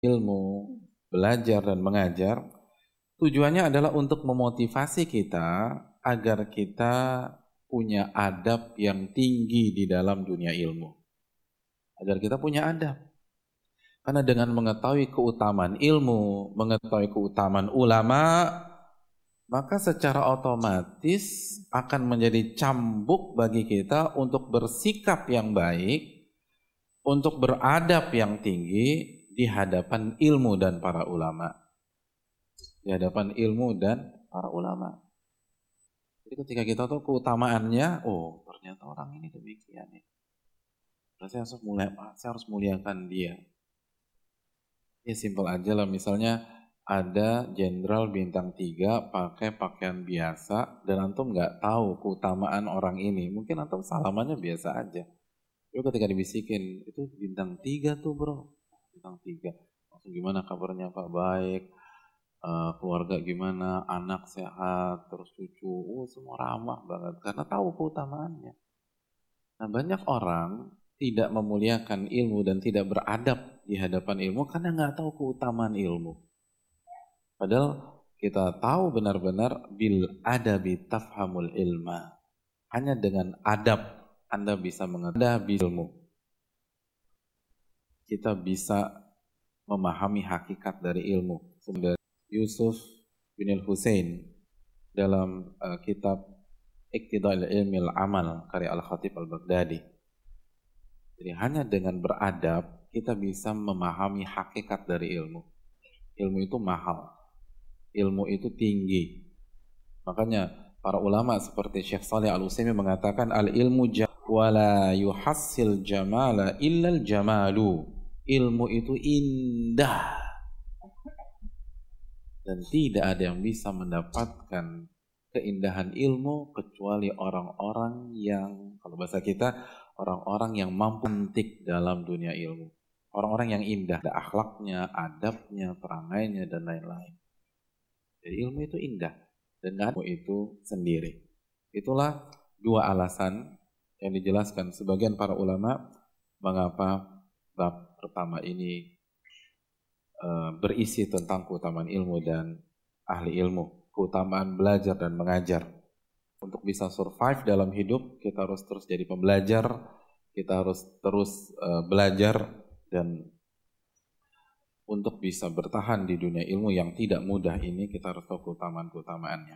ilmu, belajar dan mengajar, tujuannya adalah untuk memotivasi kita agar kita punya adab yang tinggi di dalam dunia ilmu. Agar kita punya adab. Karena dengan mengetahui keutamaan ilmu, mengetahui keutamaan ulama, maka secara otomatis akan menjadi cambuk bagi kita untuk bersikap yang baik, untuk beradab yang tinggi di hadapan ilmu dan para ulama. Di hadapan ilmu dan para ulama. Jadi ketika kita tahu keutamaannya, oh ternyata orang ini demikian ya. Saya harus muliakan dia. Ya simpel aja lah, misalnya ada jenderal bintang 3 pakai pakaian biasa dan antum nggak tahu keutamaan orang ini. Mungkin antum salamannya biasa aja. Tapi ketika dibisikin, itu bintang 3 tuh bro. Bintang 3. Langsung gimana kabarnya Pak? Baik. Keluarga gimana? Anak sehat, terus cucu. Semua ramah banget. Karena tahu keutamaannya. Nah banyak orang tidak memuliakan ilmu dan tidak beradab di hadapan ilmu karena nggak tahu keutamaan ilmu. Padahal kita tahu benar-benar bil adabi tafhamul ilma. Hanya dengan adab Anda bisa mengerti ilmu. Kita bisa memahami hakikat dari ilmu. Dari Yusuf bin al-Husain dalam kitab Iqtida'il Ilmil Amal karya Al-Khatib Al-Baghdadi. Jadi hanya dengan beradab kita bisa memahami hakikat dari ilmu. Ilmu itu mahal. Ilmu itu tinggi. Makanya para ulama seperti Syekh Shalih Al-Utsaimin mengatakan al-ilmu wala yuhassil jamala illal jamalu. Ilmu itu indah. Dan tidak ada yang bisa mendapatkan keindahan ilmu kecuali orang-orang yang, kalau bahasa kita, orang-orang yang mampu mentik dalam dunia ilmu. Orang-orang yang indah, ada akhlaknya, adabnya, perangainya, dan lain-lain. Jadi ilmu itu indah, dan ilmu itu sendiri. Itulah dua alasan yang dijelaskan sebagian para ulama mengapa bab pertama ini berisi tentang keutamaan ilmu dan ahli ilmu, keutamaan belajar dan mengajar. Untuk bisa survive dalam hidup, kita harus terus jadi pembelajar, kita harus terus belajar, dan untuk bisa bertahan di dunia ilmu yang tidak mudah ini, kita harus tahu keutamaan-keutamaannya.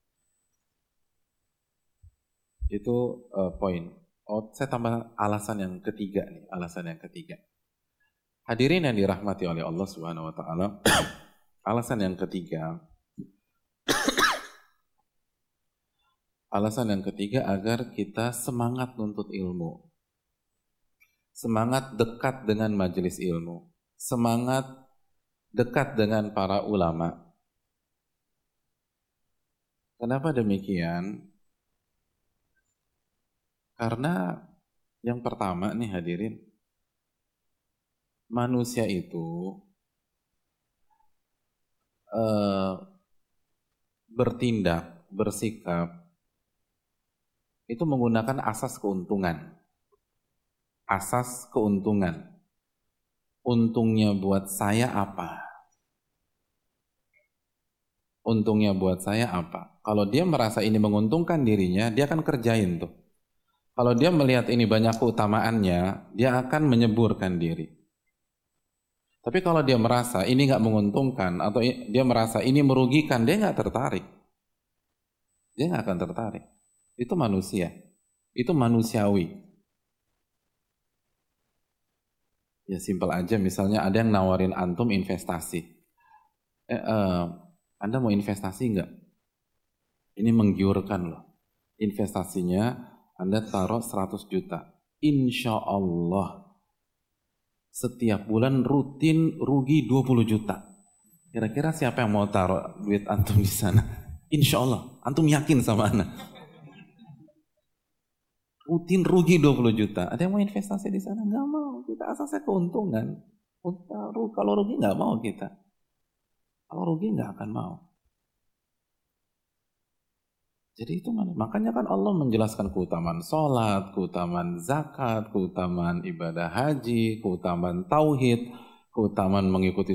Itu poin. Saya tambah alasan yang ketiga nih, alasan yang ketiga. Hadirin yang dirahmati oleh Allah Subhanahu wa taala, alasan yang ketiga. Alasan yang ketiga agar kita semangat nuntut ilmu. Semangat dekat dengan majelis ilmu. Semangat dekat dengan para ulama. Kenapa demikian? Karena yang pertama nih hadirin, manusia itu bertindak, bersikap, itu menggunakan asas keuntungan. Asas keuntungan. Untungnya buat saya apa? Untungnya buat saya apa? Kalau dia merasa ini menguntungkan dirinya, dia akan kerjain tuh. Kalau dia melihat ini banyak keutamaannya, dia akan menyeburkan diri. Tapi kalau dia merasa ini nggak menguntungkan, atau dia merasa ini merugikan, dia nggak tertarik. Dia nggak akan tertarik. Itu manusia. Itu manusiawi. Ya simpel aja, misalnya ada yang nawarin antum investasi. Anda mau investasi nggak? Ini menggiurkan loh. Investasinya Anda taruh 100 juta. Insya Allah setiap bulan rutin rugi 20 juta. Kira-kira siapa yang mau taruh duit antum di sana? Insya Allah, antum yakin sama Anda? Rutin rugi 20 juta. Ada yang mau investasi di sana? Nggak mau. Kita asasnya keuntungan. Kalau rugi nggak mau kita. Kalau rugi nggak akan mau. Jadi itu makanya kan Allah menjelaskan keutamaan sholat, keutamaan zakat, keutamaan ibadah haji, keutamaan tauhid, keutamaan mengikuti